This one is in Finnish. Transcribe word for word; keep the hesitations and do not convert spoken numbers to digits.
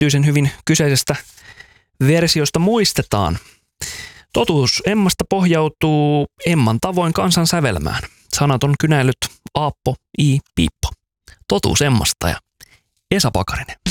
erityisen hyvin kyseisestä versiosta muistetaan. Totuus Emmasta pohjautuu Emman tavoin kansan sävelmään. Sanat on kynäillyt Aappo I. Piippo. Totuus Emmasta ja Esa Pakarinen.